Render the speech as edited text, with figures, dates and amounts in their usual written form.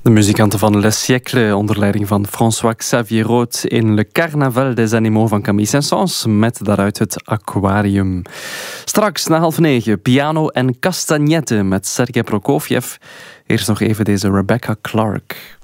De muzikanten van Les Siècles, onder leiding van François-Xavier Roth in Le Carnaval des Animaux van Camille Saint-Saëns, met daaruit het aquarium. Straks na 8:30 piano en castagnette met Sergei Prokofjev. Eerst nog even deze Rebecca Clark.